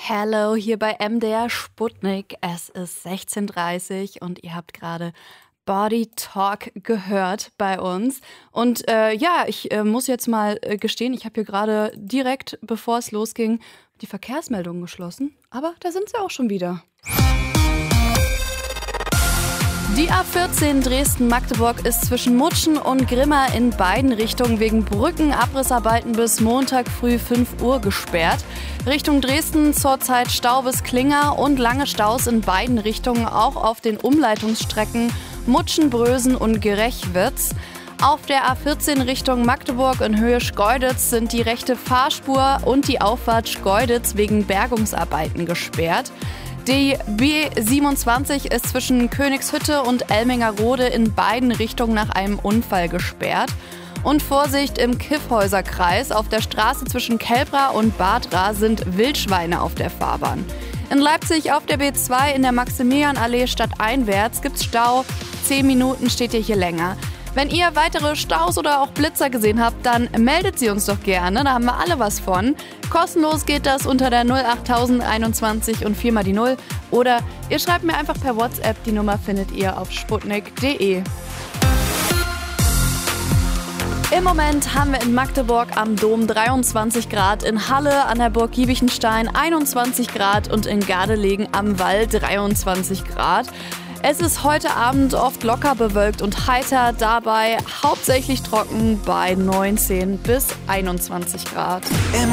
Hallo, hier bei MDR Sputnik. Es ist 16:30 und ihr habt gerade Body Talk gehört bei uns. Und ich muss jetzt mal gestehen, ich habe hier gerade direkt, bevor es losging, die Verkehrsmeldungen geschlossen. Aber da sind sie auch schon wieder. Die A14 Dresden-Magdeburg ist zwischen Mutschen und Grimma in beiden Richtungen wegen Brückenabrissarbeiten bis Montag früh 5 Uhr gesperrt. Richtung Dresden zurzeit Stau bis Klinger und lange Staus in beiden Richtungen, auch auf den Umleitungsstrecken Mutschen-Brösen und Gerechwitz. Auf der A14 Richtung Magdeburg in Höhe Schkeuditz sind die rechte Fahrspur und die Auffahrt Schkeuditz wegen Bergungsarbeiten gesperrt. Die B27 ist zwischen Königshütte und Elmingerode in beiden Richtungen nach einem Unfall gesperrt. Und Vorsicht im Kyffhäuserkreis. Auf der Straße zwischen Kelbra und Badra sind Wildschweine auf der Fahrbahn. In Leipzig auf der B2 in der Maximilianallee stadteinwärts gibt's Stau. 10 Minuten steht ihr hier länger. Wenn ihr weitere Staus oder auch Blitzer gesehen habt, dann meldet sie uns doch gerne, da haben wir alle was von. Kostenlos geht das unter der 08021 und 4 mal die 0. Oder ihr schreibt mir einfach per WhatsApp, die Nummer findet ihr auf sputnik.de. Im Moment haben wir in Magdeburg am Dom 23 Grad, in Halle an der Burg Giebichenstein 21 Grad und in Gardelegen am Wall 23 Grad. Es ist heute Abend oft locker bewölkt und heiter, dabei hauptsächlich trocken bei 19 bis 21 Grad.